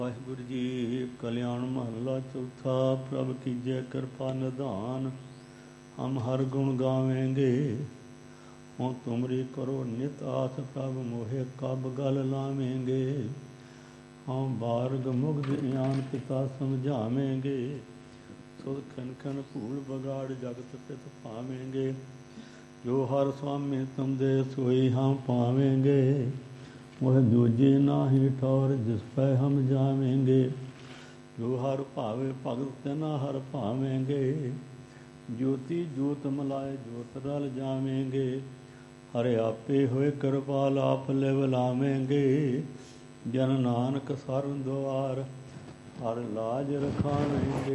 ਵਾਹਿਗੁਰੂ ਜੀ। ਕਲਿਆਣ ਮਹੱਲਾ ਚੌਥਾ। ਪ੍ਰਭ ਕੀਜੈ ਕਿਰਪਾ ਨਿਧਾਨ, ਹਮ ਹਰ ਗੁਣ ਗਾਵੇਂਗੇ। ਹੋਂ ਤੁਮਰੀ ਕਰੋ ਨਿਤ ਆਸ, ਪ੍ਰਭ ਮੋਹਿ ਕਬ ਗਲ ਲਾਵੇਂਗੇ। ਹੋਂ ਬਾਰਗ ਮੁਗਧ ਇਆਨ ਪਿਤਾ ਸਮਝਾਵੇਂਗੇ। ਸੁਧ ਖਿਨ ਖਿਨ ਭੂਲ ਬਗਾੜ ਜਗਤ ਪਿਤ ਪਾਵੇਂਗੇ। ਜੋ ਹਰ ਸੁਆਮੀ ਤੁਮ ਦੇ ਸੋਈ ਹਮ ਪਾਵੇਂਗੇ। वह दूजे नाही ठौर जिस पै हम जावेंगे। जो हर भावे भगत तेना हर भावेंगे। ज्योति जोत मलाए जोत रल जावेंगे। हरे आपे होए कृपाल आप लिव लावेंगे। जन नानक सरन द्वार हर लाज रखावेंगे।